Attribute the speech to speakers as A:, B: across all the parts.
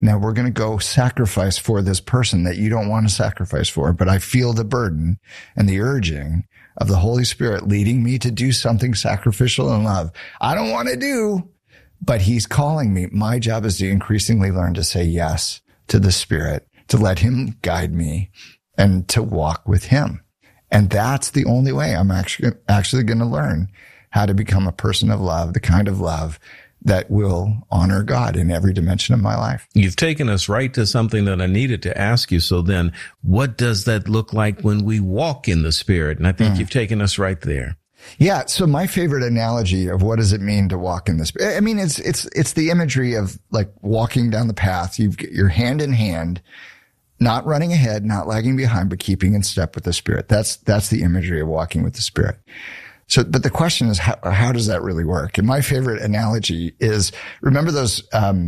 A: Now we're going to go sacrifice for this person that you don't want to sacrifice for, but I feel the burden and the urging of the Holy Spirit leading me to do something sacrificial in love. I don't want to do, but he's calling me. My job is to increasingly learn to say yes to the Spirit, to let him guide me and to walk with him. And that's the only way I'm actually going to learn how to become a person of love, the kind of love that will honor God in every dimension of my life.
B: You've taken us right to something that I needed to ask you. So then what does that look like when we walk in the Spirit? And I think you've taken us right there.
A: Yeah. So my favorite analogy of what does it mean to walk in the Spirit? I mean, it's the imagery of like walking down the path. You've got your hand in hand, not running ahead, not lagging behind, but keeping in step with the Spirit. That's the imagery of walking with the Spirit. So, but the question is, how does that really work? And my favorite analogy is, remember those,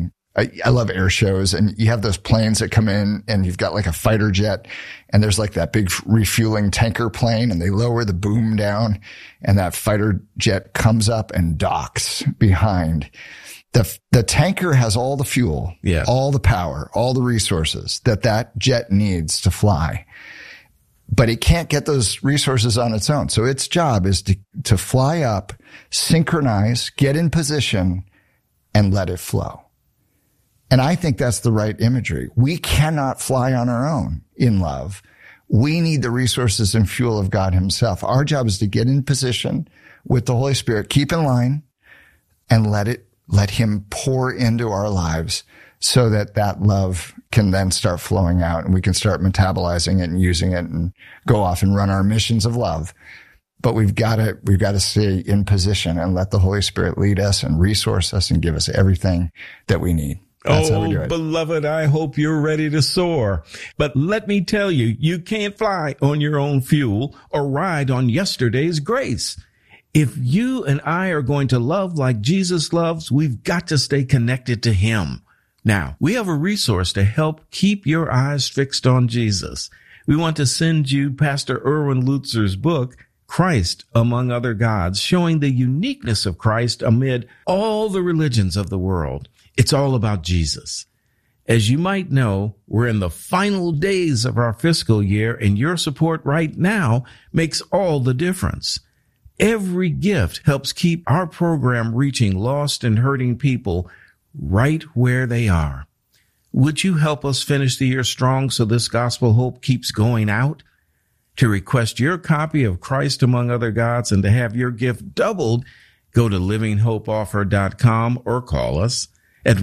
A: I love air shows, and you have those planes that come in and you've got like a fighter jet and there's like that big refueling tanker plane and they lower the boom down and that fighter jet comes up and docks behind. The tanker has all the fuel, all the power, all the resources that jet needs to fly. But it can't get those resources on its own. So its job is to fly up, synchronize, get in position, and let it flow. And I think that's the right imagery. We cannot fly on our own in love. We need the resources and fuel of God himself. Our job is to get in position with the Holy Spirit, keep in line, and let him pour into our lives so that love can then start flowing out and we can start metabolizing it and using it and go off and run our missions of love. But we've got to stay in position and let the Holy Spirit lead us and resource us and give us everything that we need. That's how we do it.
B: Beloved, I hope you're ready to soar. But let me tell you, you can't fly on your own fuel or ride on yesterday's grace. If you and I are going to love like Jesus loves, we've got to stay connected to him. Now, we have a resource to help keep your eyes fixed on Jesus. We want to send you Pastor Erwin Lutzer's book, Christ Among Other Gods, showing the uniqueness of Christ amid all the religions of the world. It's all about Jesus. As you might know, we're in the final days of our fiscal year, and your support right now makes all the difference. Every gift helps keep our program reaching lost and hurting people right where they are. Would you help us finish the year strong so this gospel hope keeps going out? To request your copy of Christ Among Other Gods and to have your gift doubled, go to livinghopeoffer.com or call us at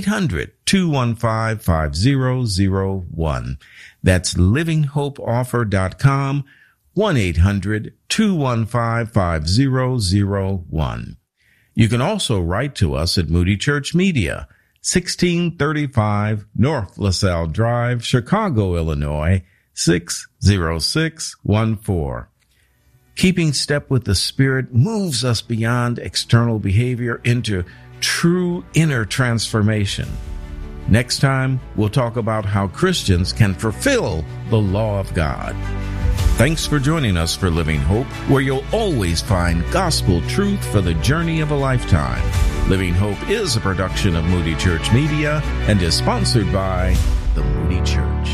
B: 1-800-215-5001. That's livinghopeoffer.com, 1-800-215-5001. You can also write to us at Moody Church Media, 1635 North LaSalle Drive, Chicago, Illinois, 60614. Keeping step with the Spirit moves us beyond external behavior into true inner transformation. Next time, we'll talk about how Christians can fulfill the law of God. Thanks for joining us for Living Hope, where you'll always find gospel truth for the journey of a lifetime. Living Hope is a production of Moody Church Media and is sponsored by the Moody Church.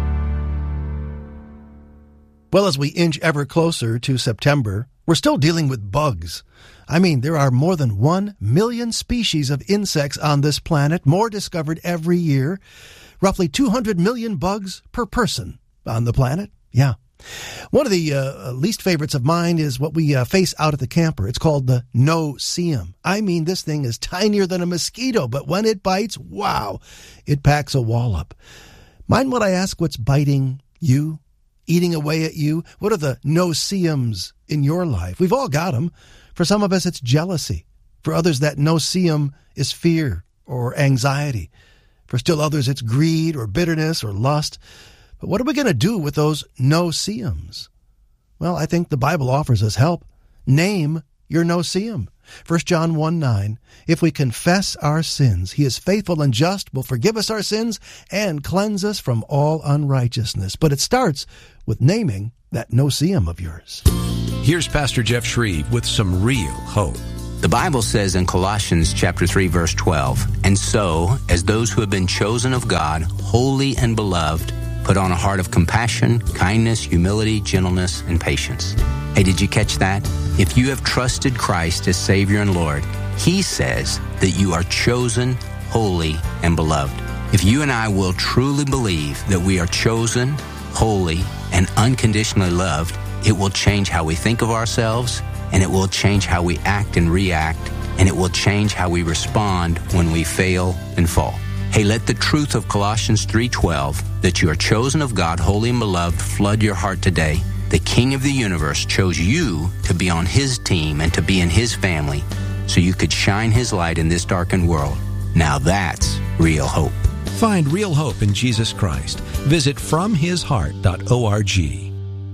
C: Well, as we inch ever closer to September, we're still dealing with bugs. I mean, there are more than 1 million species of insects on this planet, more discovered every year. Roughly 200 million bugs per person on the planet. Yeah. One of the least favorites of mine is what we face out at the camper. It's called the no-see-um. I mean, this thing is tinier than a mosquito, but when it bites, wow, it packs a wallop. Mind what I ask what's biting you, eating away at you? What are the no-see-ums in your life? We've all got them. For some of us, it's jealousy. For others, that no-see-um is fear or anxiety. For still others, it's greed or bitterness or lust. But what are we going to do with those no-see-ums? Well, I think the Bible offers us help. Name your no-see-um. 1 John 1:9, if we confess our sins, he is faithful and just, will forgive us our sins and cleanse us from all unrighteousness. But it starts with naming that no-see-um of yours.
D: Here's Pastor Jeff Shreve with some real hope. The Bible says in Colossians chapter 3, verse 12, "And so, as those who have been chosen of God, holy and beloved, put on a heart of compassion, kindness, humility, gentleness, and patience." Hey, did you catch that? If you have trusted Christ as Savior and Lord, He says that you are chosen, holy, and beloved. If you and I will truly believe that we are chosen, holy, and unconditionally loved, it will change how we think of ourselves, and it will change how we act and react, and it will change how we respond when we fail and fall. Hey, let the truth of Colossians 3:12, that you are chosen of God, holy and beloved, flood your heart today. The King of the universe chose you to be on His team and to be in His family so you could shine His light in this darkened world. Now that's real hope.
E: Find real hope in Jesus Christ. Visit FromHisHeart.org.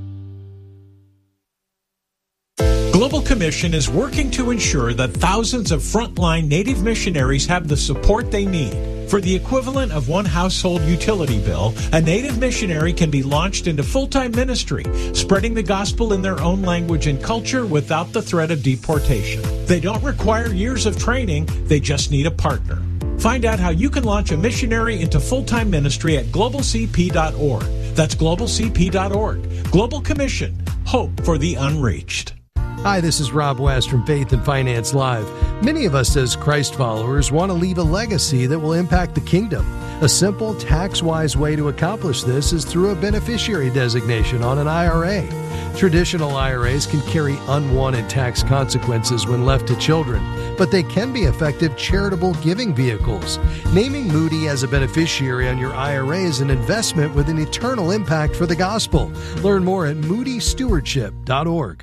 F: Global Commission is working to ensure that thousands of frontline Native missionaries have the support they need. For the equivalent of one household utility bill, a Native missionary can be launched into full-time ministry, spreading the gospel in their own language and culture without the threat of deportation. They don't require years of training, they just need a partner. Find out how you can launch a missionary into full-time ministry at globalcp.org. That's globalcp.org. Global Commission. Hope for the unreached.
C: Hi, this is Rob West from Faith and Finance Live. Many of us as Christ followers want to leave a legacy that will impact the kingdom. A simple, tax-wise way to accomplish this is through a beneficiary designation on an IRA. Traditional IRAs can carry unwanted tax consequences when left to children, but they can be effective charitable giving vehicles. Naming Moody as a beneficiary on your IRA is an investment with an eternal impact for the gospel. Learn more at moodystewardship.org.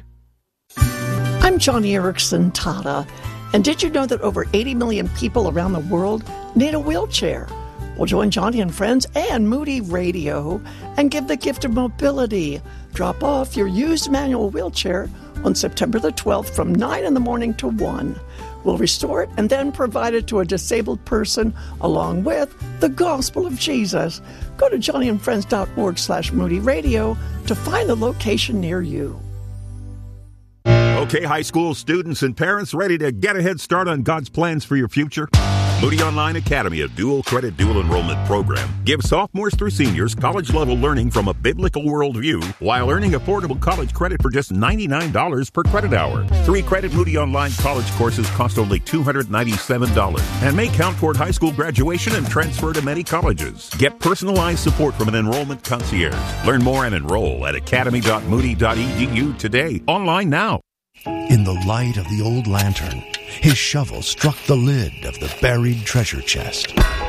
G: I'm Johnny Erickson Tata, and did you know that over 80 million people around the world need a wheelchair? Well, join Johnny and friends and Moody Radio and give the gift of mobility. Drop off your used manual wheelchair on September the 12th from 9 in the morning to 1. We'll restore it and then provide it to a disabled person along with the gospel of Jesus. Go to johnnyandfriends.org/Moody Radio to find the location near you.
H: Okay, high school students and parents ready to get a head start on God's plans for your future? Moody Online Academy, a dual credit, dual enrollment program, gives sophomores through seniors college-level learning from a biblical worldview while earning affordable college credit for just $99 per credit hour. 3-credit Moody Online college courses cost only $297 and may count toward high school graduation and transfer to many colleges. Get personalized support from an enrollment concierge. Learn more and enroll at academy.moody.edu today. Online now.
I: In the light of the old lantern, his shovel struck the lid of the buried treasure chest.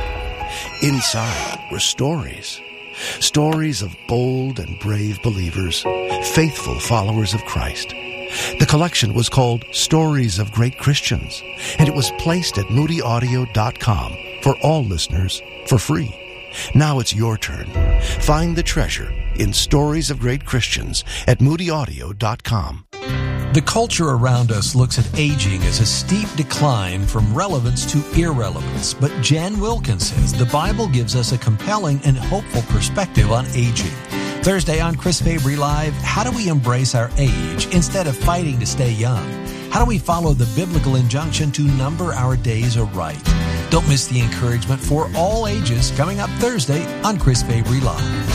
I: Inside were stories. Stories of bold and brave believers, faithful followers of Christ. The collection was called Stories of Great Christians, and it was placed at moodyaudio.com for all listeners for free. Now it's your turn. Find the treasure in Stories of Great Christians at moodyaudio.com.
E: The culture around us looks at aging as a steep decline from relevance to irrelevance, but Jan Wilkins says the Bible gives us a compelling and hopeful perspective on aging. Thursday on Chris Fabry Live, how do we embrace our age instead of fighting to stay young? How do we follow the biblical injunction to number our days aright? Don't miss the encouragement for all ages coming up Thursday on Chris Fabry Live.